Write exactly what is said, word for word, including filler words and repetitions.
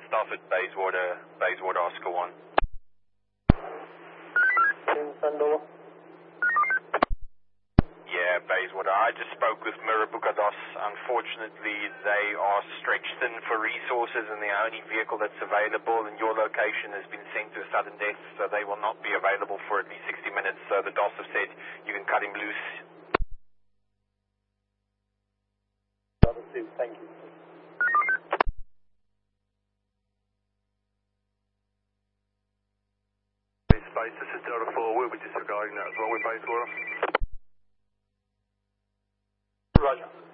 staff at Bayswater, Bayswater Oscar one. Sandova. Yeah, Bayswater. I just spoke with Mirabukados. Unfortunately, they are stretched thin for resources and the only vehicle that's available in your location has been sent to sudden death, so they will not be available for at least sixty minutes. So the D O S have said you can cut him loose. Thank you. Space, this is Delta four, we'll be disregarding that as well with Bayswater. Roger.